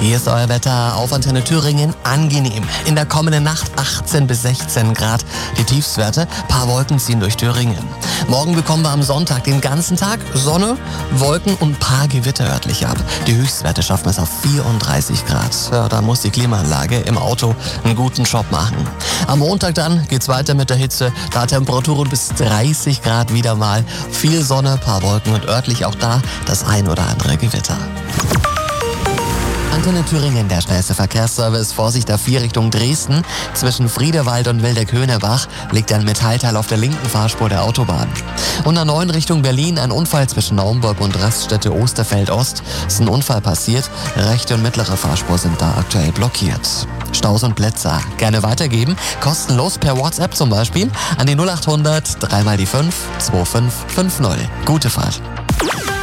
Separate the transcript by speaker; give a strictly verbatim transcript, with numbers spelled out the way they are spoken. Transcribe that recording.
Speaker 1: Hier ist euer Wetter auf Antenne Thüringen. Angenehm. In der kommenden Nacht achtzehn bis sechzehn Grad. Die Tiefstwerte. Paar Wolken ziehen durch Thüringen. Morgen bekommen wir am Sonntag den ganzen Tag Sonne, Wolken und paar Gewitter örtlich ab. Die Höchstwerte schaffen es auf vierunddreißig Grad. Ja, da muss die Klimaanlage im Auto einen guten Job machen. Am Montag dann geht's weiter mit der Hitze. Da Temperaturen bis dreißig Grad wieder mal. Viel Sonne, paar Wolken und örtlich auch da das ein oder andere Gewitter. Antenne Thüringen, der schnellste Verkehrsservice. Vorsicht A vier Richtung Dresden. Zwischen Friedewald und Wildeck-Höhnebach liegt ein Metallteil auf der linken Fahrspur der Autobahn. Und A neun Richtung Berlin, ein Unfall zwischen Naumburg und Raststätte Osterfeld-Ost. Ist ein Unfall passiert. Rechte und mittlere Fahrspur sind da aktuell blockiert. Staus und Blitzer gerne weitergeben. Kostenlos per WhatsApp zum Beispiel an die null acht hundert drei mal die fünf zwei fünf fünf null. Gute Fahrt.